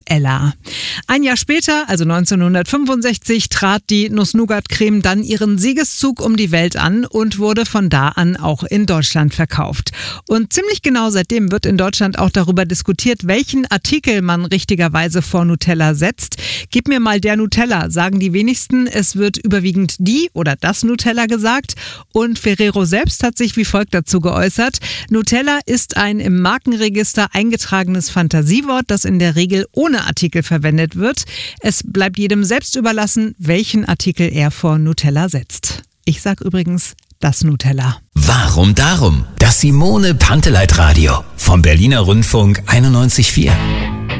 Ella. Ein Jahr später, also 1965, trat die Nuss-Nougat-Creme dann ihren Siegeszug um die Welt an und wurde von da an auch in Deutschland verkauft. Und ziemlich genau seitdem wird in Deutschland auch darüber diskutiert, welchen Artikel man richtigerweise vor Nutella setzt. Gib mir mal der Nutella, sagen die wenigsten. Es wird überwiegend die oder das Nutella gesagt. Und Ferrero selbst hat sich wie folgt dazu geäußert: Nutella ist ein im Markenregister eingetragenes Fantasiewort, das in der Regel ohne Artikel verwendet wird. Es bleibt jedem selbst überlassen, welchen Artikel er vor Nutella setzt. Ich sag übrigens das Nutella. Warum darum? Das Simone Panteleit Radio vom Berliner Rundfunk 91,4.